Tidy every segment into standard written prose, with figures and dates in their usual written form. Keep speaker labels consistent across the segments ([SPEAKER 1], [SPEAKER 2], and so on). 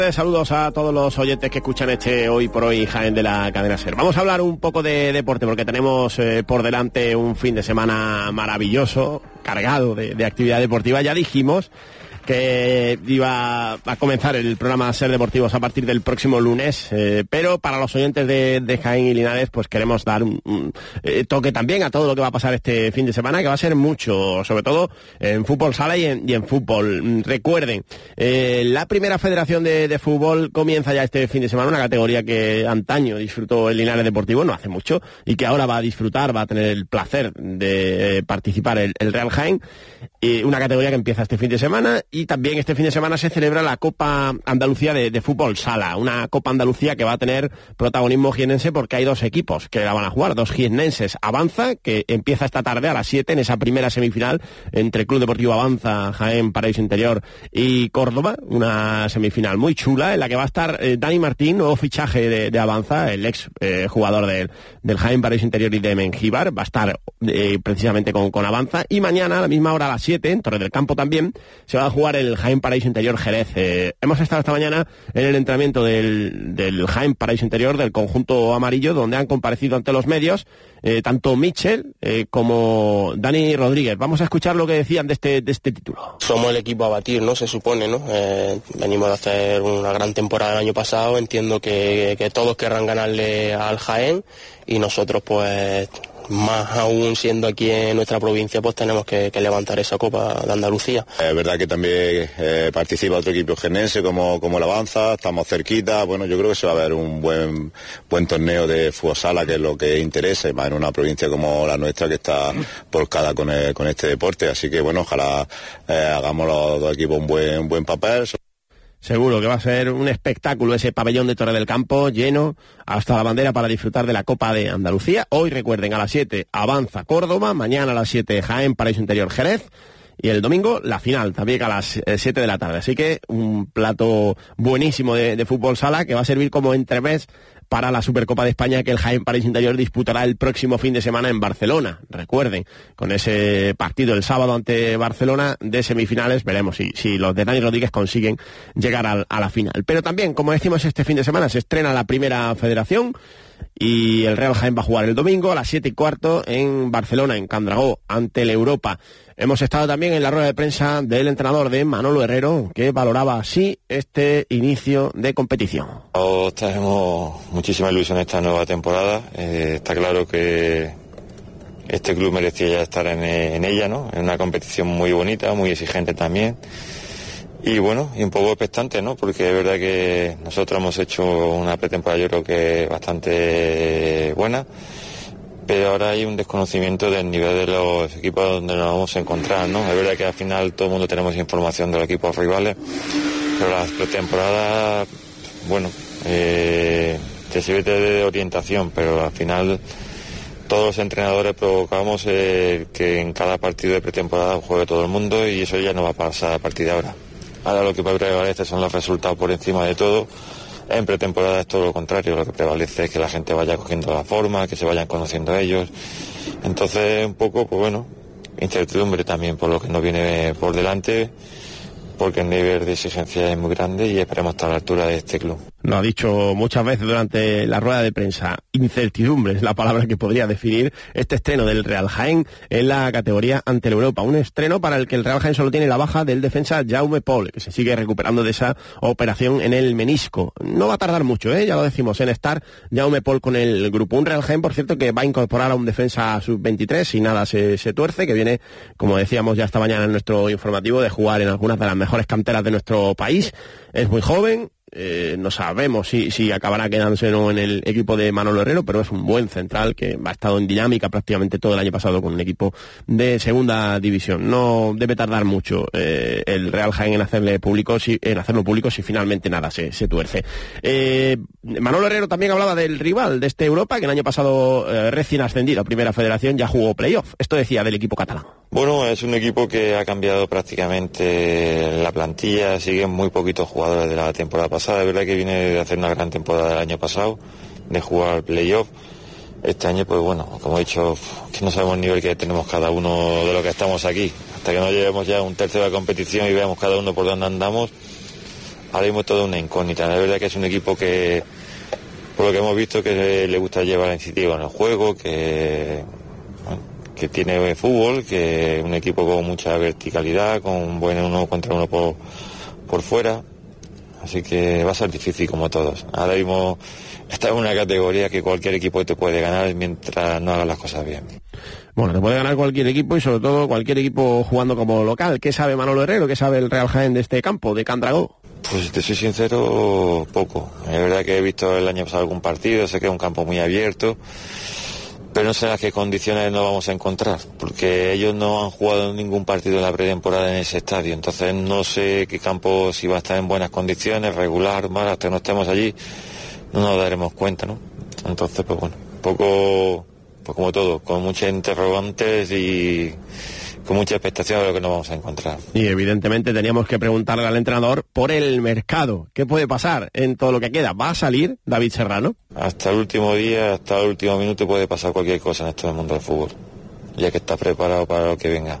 [SPEAKER 1] Saludos a todos los oyentes que escuchan este Hoy por Hoy Jaén de la cadena SER. Vamos a hablar un poco de deporte porque tenemos por delante un fin de semana maravilloso, cargado de actividad deportiva. Ya dijimos que iba a comenzar el programa SER Deportivos a partir del próximo lunes, pero para los oyentes de Jaén y Linares pues queremos dar un toque también a todo lo que va a pasar este fin de semana, que va a ser mucho, sobre todo en fútbol sala y en fútbol. Recuerden, la primera federación de fútbol comienza ya este fin de semana, una categoría que antaño disfrutó el Linares Deportivo, no hace mucho, y que ahora va a disfrutar, va a tener el placer de participar el Real Jaén, una categoría que empieza este fin de semana. Y también este fin de semana se celebra la Copa Andalucía de fútbol sala, una Copa Andalucía que va a tener protagonismo jiennense porque hay dos equipos que la van a jugar, dos jiennenses. Avanza, que empieza esta tarde a las 7 en esa primera semifinal entre Club Deportivo Avanza, Jaén, Paraíso Interior y Córdoba, una semifinal muy chula en la que va a estar Dani Martín, nuevo fichaje de Avanza, el ex jugador del Jaén, Paraíso Interior y de Mengíbar, va a estar precisamente con Avanza. Y mañana a la misma hora, a las 7, en Torre del Campo también, se va a jugar el Jaén Paraíso Interior Jerez. Hemos estado esta mañana en el entrenamiento del Jaén Paraíso Interior, del conjunto amarillo, donde han comparecido ante los medios tanto Michel como Dani Rodríguez. Vamos a escuchar lo que decían de este título.
[SPEAKER 2] Somos el equipo a batir, ¿no? Se supone, ¿no? Venimos de hacer una gran temporada el año pasado. Entiendo que todos querrán ganarle al Jaén y nosotros, pues, más aún siendo aquí en nuestra provincia, pues tenemos que levantar esa Copa de Andalucía.
[SPEAKER 3] Es verdad que también participa otro equipo jiennense como el Avanza, estamos cerquita. Bueno, yo creo que se va a ver un buen torneo de fútbol sala, que es lo que interesa, y más en una provincia como la nuestra que está volcada con este deporte. Así que bueno, ojalá hagamos los dos equipos un buen papel.
[SPEAKER 1] Seguro que va a ser un espectáculo ese pabellón de Torre del Campo lleno hasta la bandera para disfrutar de la Copa de Andalucía. Hoy, recuerden, a las 7 Avanza Córdoba, mañana a las 7 Jaén Paraíso Interior Jerez y el domingo la final también a las 7 de la tarde. Así que un plato buenísimo de fútbol sala que va a servir como entremés para la Supercopa de España que el Jaén Paraíso Interior disputará el próximo fin de semana en Barcelona. Recuerden, con ese partido el sábado ante Barcelona de semifinales, veremos si los de Dani Rodríguez consiguen llegar a la final. Pero también, como decimos, este fin de semana se estrena la primera federación y el Real Jaén va a jugar el domingo a las 7:15 en Barcelona, en Can Dragó, ante el Europa. Hemos estado también en la rueda de prensa del entrenador de Manolo Herrero, que valoraba así este inicio de competición.
[SPEAKER 4] Todos tenemos muchísima ilusión esta nueva temporada. Está claro que este club merecía ya estar en ella, ¿no? En una competición muy bonita, muy exigente también. Y bueno, y un poco expectante, ¿no? Porque es verdad que nosotros hemos hecho una pretemporada, yo creo que bastante buena, pero ahora hay un desconocimiento del nivel de los equipos donde nos vamos a encontrar, ¿no? Es verdad que al final todo el mundo tenemos información de los equipos rivales, pero las pretemporadas, bueno, te sirve de orientación, pero al final todos los entrenadores provocamos que en cada partido de pretemporada juegue todo el mundo, y eso ya no va a pasar a partir de ahora. Ahora lo que prevalece son los resultados por encima de todo. En pretemporada es todo lo contrario, lo que prevalece es que la gente vaya cogiendo la forma, que se vayan conociendo ellos. Entonces, un poco, pues bueno, incertidumbre también por lo que nos viene por delante, porque el nivel de exigencia es muy grande y esperemos estar a la altura de este club.
[SPEAKER 1] Lo ha dicho muchas veces durante la rueda de prensa. Incertidumbre es la palabra que podría definir este estreno del Real Jaén en la categoría ante el Europa. Un estreno para el que el Real Jaén solo tiene la baja del defensa Jaume Pol, que se sigue recuperando de esa operación en el menisco. No va a tardar mucho, ya lo decimos, en estar Jaume Pol con el grupo. Un Real Jaén, por cierto, que va a incorporar a un defensa sub-23 si nada se tuerce, que viene, como decíamos ya esta mañana en nuestro informativo, de jugar en algunas de las mejores canteras de nuestro país. Es muy joven. No sabemos si acabará quedándose o no en el equipo de Manolo Herrero, pero es un buen central que ha estado en dinámica prácticamente todo el año pasado con un equipo de segunda división. No debe tardar mucho el Real Jaén en hacerlo público si finalmente nada se tuerce. Manolo Herrero también hablaba del rival de este Europa, que el año pasado recién ascendido a Primera Federación ya jugó playoff. Esto decía del equipo catalán.
[SPEAKER 4] Bueno, es un equipo que ha cambiado prácticamente la plantilla, siguen muy poquitos jugadores de la temporada pasada. Es verdad que viene de hacer una gran temporada el año pasado, de jugar playoff. Este año, pues bueno, como he dicho, que no sabemos el nivel que tenemos cada uno de los que estamos aquí. Hasta que no lleguemos ya a un tercio de la competición y veamos cada uno por dónde andamos, ahora mismo todo una incógnita. La verdad que es un equipo que, por lo que hemos visto, que le gusta llevar la iniciativa en el juego, que tiene fútbol, que es un equipo con mucha verticalidad, con buen uno contra uno por fuera. Así que va a ser difícil como todos. Ahora mismo está en una categoría que cualquier equipo te puede ganar mientras no hagas las cosas bien.
[SPEAKER 1] Bueno, te puede ganar cualquier equipo y sobre todo cualquier equipo jugando como local. ¿Qué sabe Manolo Herrero? ¿Qué sabe el Real Jaén de este campo, de Candragó?
[SPEAKER 4] Pues te soy sincero, poco. Es verdad que he visto el año pasado algún partido, sé que es un campo muy abierto, pero no sé en qué condiciones nos vamos a encontrar, porque ellos no han jugado ningún partido en la pretemporada en ese estadio, entonces no sé qué campo, si va a estar en buenas condiciones, regular, mal, hasta que no estemos allí, no nos daremos cuenta, ¿no? Entonces, pues bueno, poco, pues como todo, con muchas interrogantes y con mucha expectación de lo que nos vamos a encontrar.
[SPEAKER 1] Y evidentemente teníamos que preguntarle al entrenador por el mercado. ¿Qué puede pasar en todo lo que queda? ¿Va a salir David Serrano?
[SPEAKER 4] Hasta el último día, hasta el último minuto puede pasar cualquier cosa en esto del mundo del fútbol, ya que está preparado para lo que venga.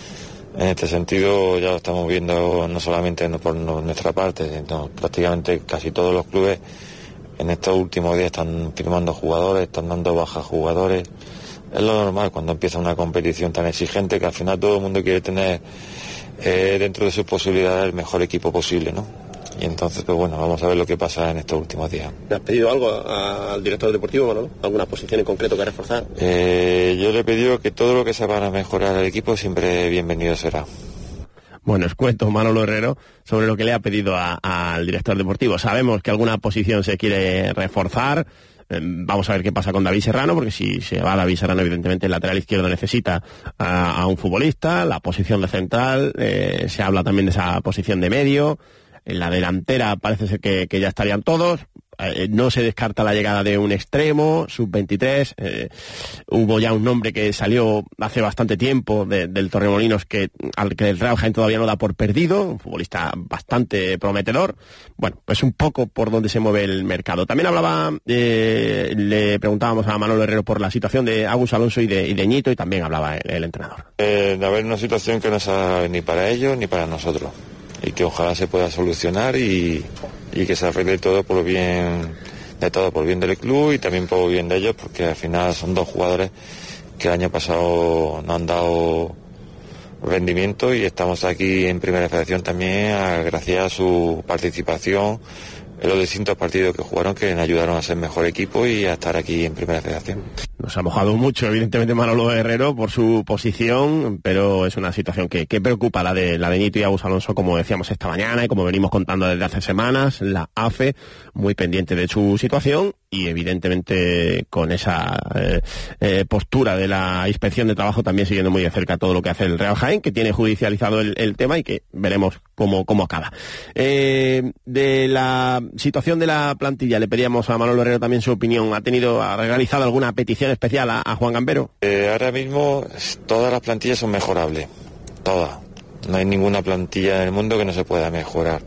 [SPEAKER 4] En este sentido ya lo estamos viendo no solamente por nuestra parte, sino prácticamente casi todos los clubes en estos últimos días están firmando jugadores, están dando bajas jugadores. Es lo normal cuando empieza una competición tan exigente, que al final todo el mundo quiere tener dentro de sus posibilidades el mejor equipo posible, ¿no? Y entonces, pues bueno, vamos a ver lo que pasa en estos últimos días.
[SPEAKER 5] ¿Le has pedido algo al director deportivo, Manolo? ¿Alguna posición en concreto que reforzar?
[SPEAKER 4] Yo le he pedido que todo lo que se van a mejorar al equipo siempre bienvenido será.
[SPEAKER 1] Bueno, os cuento, Manolo Herrero, sobre lo que le ha pedido al director deportivo. Sabemos que alguna posición se quiere reforzar. Vamos a ver qué pasa con David Serrano, porque si se va David Serrano, evidentemente el lateral izquierdo necesita a un futbolista. La posición de central, se habla también de esa posición de medio. En la delantera parece ser que ya estarían todos. No se descarta la llegada de un extremo, sub-23. Hubo ya un nombre que salió hace bastante tiempo del Torremolinos al que el Real Jaén todavía no da por perdido, un futbolista bastante prometedor. Bueno, pues un poco por donde se mueve el mercado. También le preguntábamos a Manolo Herrero por la situación de Agus Alonso y de Ñito, y también hablaba el entrenador.
[SPEAKER 4] De haber una situación que no sea ni para ellos ni para nosotros, y que ojalá se pueda solucionar y que se arregle todo por bien de todo, por bien del club y también por bien de ellos, porque al final son dos jugadores que el año pasado no han dado rendimiento y estamos aquí en Primera Federación también gracias a su participación en los distintos partidos que jugaron, que nos ayudaron a ser mejor equipo y a estar aquí en Primera Federación.
[SPEAKER 1] Nos ha mojado mucho, evidentemente, Manolo Herrero por su posición, pero es una situación que preocupa, la de Ñito y Agus Alonso, como decíamos esta mañana y como venimos contando desde hace semanas. La AFE muy pendiente de su situación y evidentemente con esa postura de la Inspección de Trabajo también siguiendo muy de cerca todo lo que hace el Real Jaén, que tiene judicializado el tema y que veremos cómo acaba. De la situación de la plantilla le pedíamos a Manolo Herrero también su opinión. ¿Ha realizado alguna petición especial a Juan Gambero?
[SPEAKER 4] Ahora mismo todas las plantillas son mejorables, todas. No hay ninguna plantilla en el mundo que no se pueda mejorar.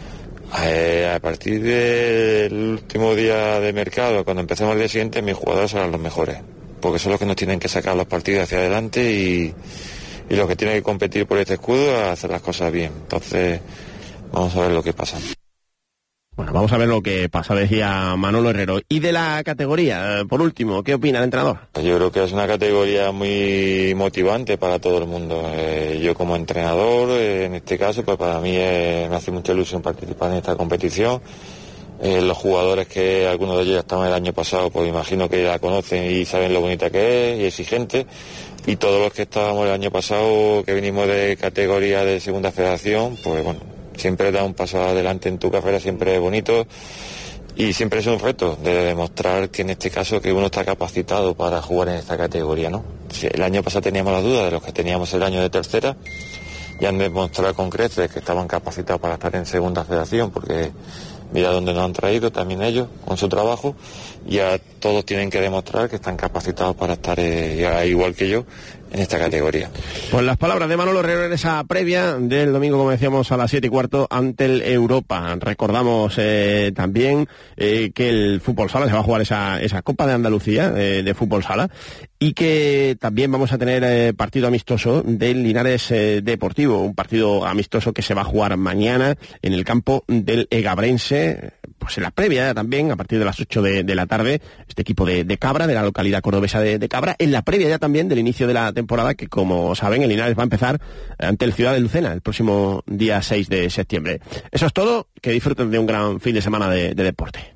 [SPEAKER 4] A partir del último día de mercado, cuando empecemos el día siguiente, mis jugadores serán los mejores, porque son los que nos tienen que sacar los partidos hacia adelante y los que tienen que competir por este escudo a hacer las cosas bien. Entonces vamos a ver lo que pasa.
[SPEAKER 1] Bueno, vamos a ver lo que pasa, decía Manolo Herrero. Y de la categoría, por último, ¿qué opina el entrenador?
[SPEAKER 4] Yo creo que es una categoría muy motivante para todo el mundo. Yo como entrenador, en este caso, pues para mí me hace mucha ilusión participar en esta competición. Los jugadores, que algunos de ellos ya estaban el año pasado, pues imagino que la conocen y saben lo bonita que es y exigente. Y todos los que estábamos el año pasado, que vinimos de categoría de Segunda Federación, pues bueno, siempre da un paso adelante en tu carrera, siempre es bonito y siempre es un reto de demostrar que en este caso que uno está capacitado para jugar en esta categoría, ¿no? El año pasado teníamos la duda de los que teníamos el año de tercera y han demostrado con creces que estaban capacitados para estar en Segunda Federación, porque mira dónde nos han traído también ellos con su trabajo, y a todos tienen que demostrar que están capacitados para estar igual que yo esta categoría.
[SPEAKER 1] Pues las palabras de Manolo Herrero en esa previa del domingo, como decíamos, a las 7:15 ante el Europa. Recordamos también que el fútbol sala se va a jugar esa Copa de Andalucía de fútbol sala, y que también vamos a tener partido amistoso del Linares Deportivo, un partido amistoso que se va a jugar mañana en el campo del Egabrense, pues en la previa también, a partir de las 8 de la tarde, este equipo de Cabra, de la localidad cordobesa de Cabra, en la previa ya también del inicio de la temporada, que como saben, el Linares va a empezar ante el Ciudad de Lucena el próximo día 6 de septiembre. Eso es todo, que disfruten de un gran fin de semana de deporte.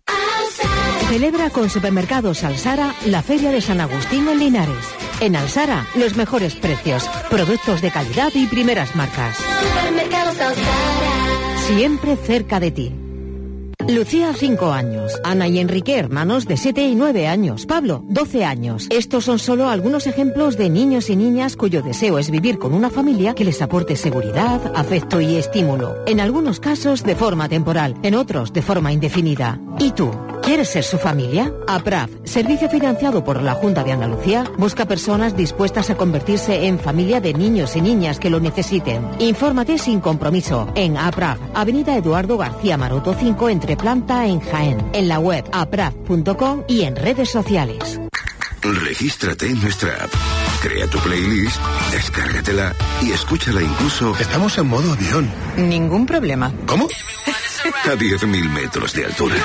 [SPEAKER 6] Celebra con Supermercados Alsara la Feria de San Agustín en Linares. En Alsara, los mejores precios, productos de calidad y primeras marcas. Supermercados Alsara. Siempre cerca de ti. Lucía, 5 años. Ana y Enrique, hermanos de 7 y 9 años. Pablo, 12 años. Estos son solo algunos ejemplos de niños y niñas cuyo deseo es vivir con una familia que les aporte seguridad, afecto y estímulo. En algunos casos de forma temporal, en otros de forma indefinida. ¿Y tú? ¿Quieres ser su familia? APRAF, servicio financiado por la Junta de Andalucía, busca personas dispuestas a convertirse en familia de niños y niñas que lo necesiten. Infórmate sin compromiso en APRAF, Avenida Eduardo García Maroto 5, entre planta en Jaén, en la web apraf.com y en redes sociales.
[SPEAKER 7] Regístrate en nuestra app, crea tu playlist, descárgatela y escúchala incluso...
[SPEAKER 8] Estamos en modo avión.
[SPEAKER 6] Ningún problema.
[SPEAKER 8] ¿Cómo?
[SPEAKER 7] A 10.000 metros de altura.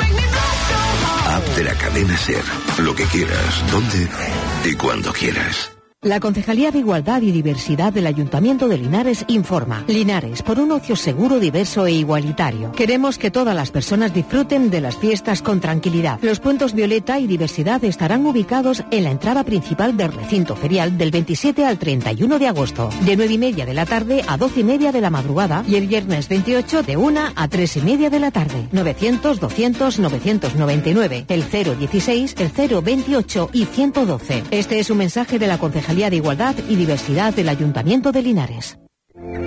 [SPEAKER 7] App de la cadena SER. Lo que quieras, dónde y cuando quieras.
[SPEAKER 6] La Concejalía de Igualdad y Diversidad del Ayuntamiento de Linares informa. Linares, por un ocio seguro, diverso e igualitario. Queremos que todas las personas disfruten de las fiestas con tranquilidad. Los puntos Violeta y Diversidad estarán ubicados en la entrada principal del recinto ferial del 27 al 31 de agosto, de 9:30 de la tarde a 12:30 de la madrugada, y el viernes 28 de 1 a 3:30 de la tarde. 900-200-999, el 016, el 028 y 112. Este es un mensaje de la Concejalía de Igualdad y Diversidad del Ayuntamiento de Linares.